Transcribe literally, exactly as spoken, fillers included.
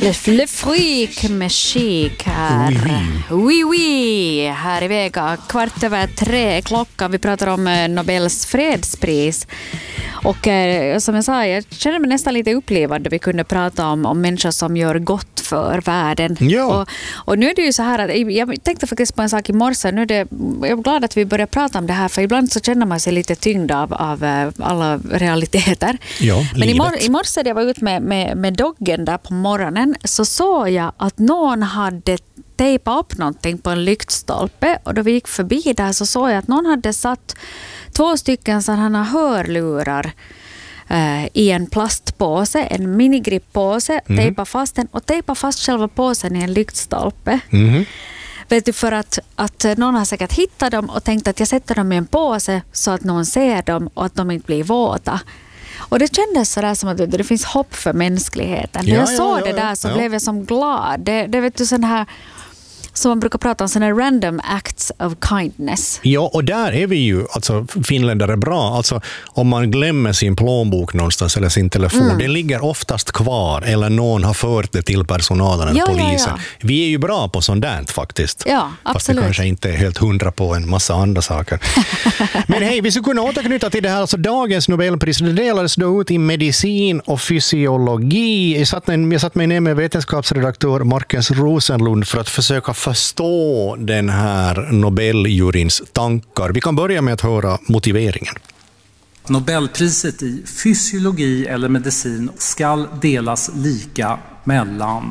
Le Freak med Chic här. Oui, oui. Här i vega. Kvart över tre klockan. Vi pratar om Nobels fredspris. Och eh, som jag sa, jag känner mig nästan lite upplivad då vi kunde prata om, om människor som gör gott för världen. Ja. Och, och nu är det ju så här att jag tänkte faktiskt på en sak i morse. Nu är det, jag är glad att vi börjar prata om det här, för ibland så känner man sig lite tyngd av, av alla realiteter. Ja, men i, mor- i morse när jag var ute med, med, med doggen där på morgonen så såg jag att någon hade tejpat upp någonting på en lyktstolpe, och då vi gick förbi där så såg jag att någon hade satt två stycken sådana hörlurar eh, i en plastpåse, en minigrippåse, mm. tejpa fast den och tejpa fast själva påsen i en lyktstolpe. Mm. Vet du, för att, att någon har säkert hittat dem och tänkt att jag sätter dem i en påse så att någon ser dem och att de inte blir våta. Och det kändes sådär som att det, det finns hopp för mänskligheten. När ja, jag såg ja, ja, det där så ja. blev jag som glad. Det, det vet du, sån här som man brukar prata om, sådana random acts of kindness. Ja, och där är vi ju, alltså finländare bra. Alltså om man glömmer sin plånbok någonstans eller sin telefon, mm. den ligger oftast kvar eller någon har fört det till personalen eller ja, polisen. Ja, ja. Vi är ju bra på sånt där faktiskt. Ja, fast absolut. vi kanske inte är helt hundra på en massa andra saker. Men hej, vi skulle kunna återknyta till det här. Alltså dagens Nobelpris, det delades då ut i medicin och fysiologi. Jag satt, en, jag satt mig ner med vetenskapsredaktör Marcus Rosenlund för att försöka förstå den här Nobeljuryns tankar. Vi kan börja med att höra motiveringen. Nobelpriset i fysiologi eller medicin ska delas lika mellan